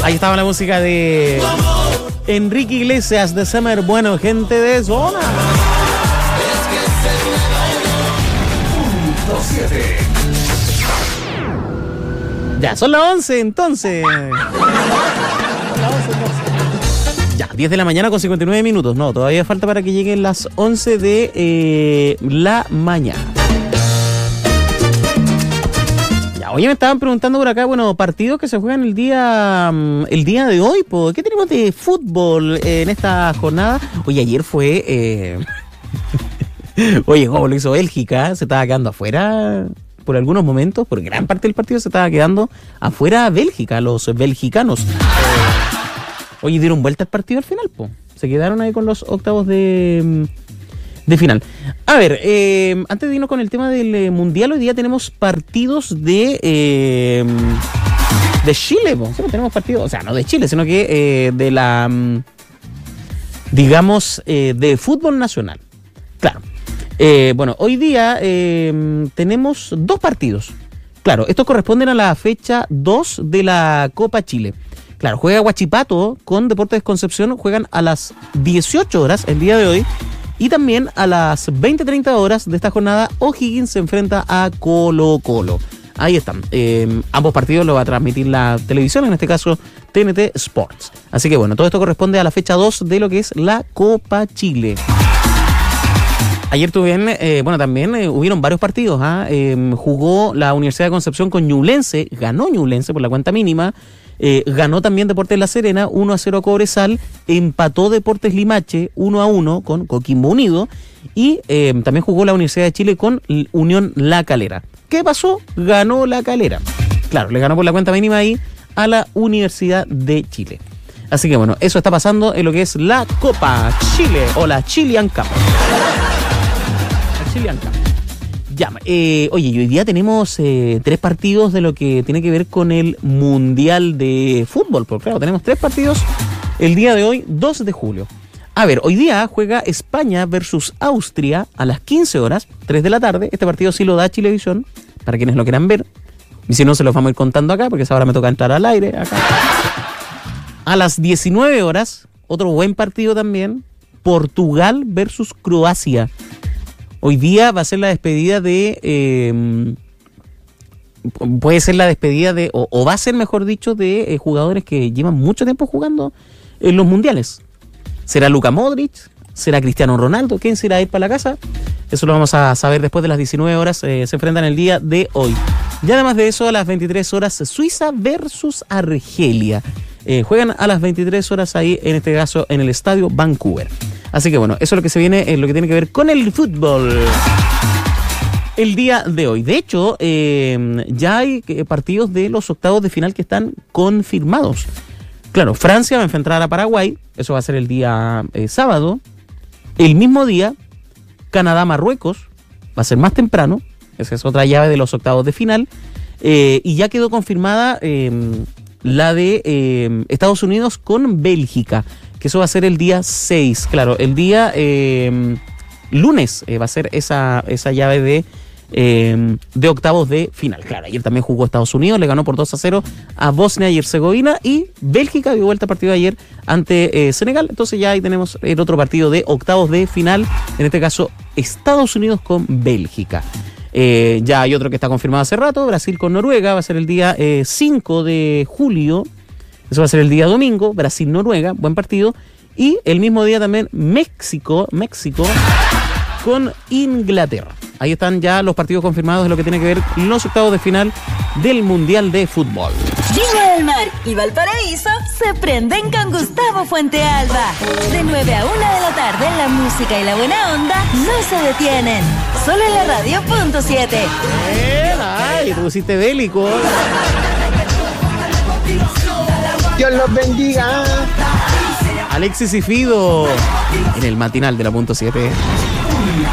Ahí estaba la música de Enrique Iglesias de Summer. Bueno, gente de zona. Ya, son las 11 entonces. Ya, 10 de la mañana con 59 minutos. No, todavía falta para que lleguen las 11 de la mañana. Ya, oye, me estaban preguntando por acá, bueno, partidos que se juegan el día de hoy, po. ¿Qué tenemos de fútbol en esta jornada? Oye, ayer fue... Oye, como lo hizo Bélgica, se estaba quedando afuera por algunos momentos, por gran parte del partido se estaba quedando afuera Bélgica, los belgicanos. Oye, dieron vuelta al partido al final, po. Se quedaron ahí con los octavos de final. A ver, antes de irnos con el tema del Mundial, hoy día tenemos partidos de Chile, po. Sí, tenemos partidos, o sea, no de Chile, sino que de la, digamos, de fútbol nacional. Claro. Bueno, hoy día tenemos dos partidos. Claro, estos corresponden a la fecha 2 de la Copa Chile. Claro, juega Huachipato con Deportes Concepción, juegan a las 18 horas el día de hoy. Y también a las 20:30 horas de esta jornada, O'Higgins se enfrenta a Colo-Colo. Ahí están. Ambos partidos lo va a transmitir la televisión, en este caso TNT Sports. Así que bueno, todo esto corresponde a la fecha 2 de lo que es la Copa Chile. Ayer también hubieron varios partidos. Jugó la Universidad de Concepción con Ñublense, ganó Ñublense por la cuenta mínima. Ganó también Deportes La Serena 1-0 a Cobresal, empató Deportes Limache 1-1 con Coquimbo Unido y también jugó la Universidad de Chile con Unión La Calera. ¿Qué pasó? Ganó La Calera. Claro, le ganó por la cuenta mínima ahí a la Universidad de Chile. Así que bueno, eso está pasando en lo que es la Copa Chile o la Chilean Cup. La Chilean Cup. Ya, oye, y hoy día tenemos 3 partidos de lo que tiene que ver con el Mundial de Fútbol. Porque claro, tenemos 3 partidos el día de hoy, 2 de julio. A ver, hoy día juega España versus Austria a las 15 horas, 3 de la tarde. Este partido sí lo da Chilevisión, para quienes lo quieran ver. Y si no, se los vamos a ir contando acá, porque ahora me toca entrar al aire acá. A las 19 horas, otro buen partido también, Portugal versus Croacia. Hoy día va a ser la despedida de... puede ser la despedida de... O va a ser, mejor dicho, de jugadores que llevan mucho tiempo jugando en los mundiales. ¿Será Luka Modric? ¿Será Cristiano Ronaldo? ¿Quién se irá a ir para la casa? Eso lo vamos a saber después de las 19 horas. Se enfrentan el día de hoy. Y además de eso, a las 23 horas, Suiza versus Argelia. Juegan a las 23 horas ahí, en este caso, en el Estadio Vancouver. Así que bueno, eso es lo que se viene, lo que tiene que ver con el fútbol el día de hoy. De hecho, ya hay partidos de los octavos de final que están confirmados. Claro, Francia va a enfrentar a Paraguay, eso va a ser el día sábado. El mismo día, Canadá-Marruecos, va a ser más temprano, esa es otra llave de los octavos de final. Y ya quedó confirmada la de Estados Unidos con Bélgica, que eso va a ser el día 6. Claro, el día lunes va a ser esa llave de octavos de final. Claro, ayer también jugó Estados Unidos, le ganó por 2-0 a Bosnia y Herzegovina, y Bélgica dio vuelta al partido de ayer ante Senegal. Entonces ya ahí tenemos el otro partido de octavos de final, en este caso Estados Unidos con Bélgica. Ya hay otro que está confirmado hace rato, Brasil con Noruega, va a ser el día 5 de julio, eso va a ser el día domingo, Brasil-Noruega, buen partido. Y el mismo día también México con Inglaterra. Ahí están ya los partidos confirmados de lo que tiene que ver los octavos de final del Mundial de Fútbol. Viña del Mar y Valparaíso se prenden con Gustavo Fuente Alba. De 9 a 1 de la tarde, la música y la buena onda no se detienen. Solo en la radio .7. ¡Ay, tú pusiste bélico! Dios los bendiga. Alexis y Fido en el matinal de la .7.